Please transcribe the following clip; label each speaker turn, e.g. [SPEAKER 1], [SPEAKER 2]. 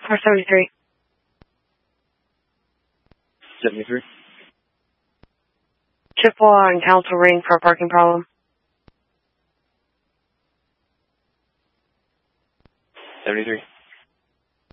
[SPEAKER 1] Car 73.
[SPEAKER 2] 73.
[SPEAKER 1] Chippewa and Council Ring for a parking problem.
[SPEAKER 2] 73.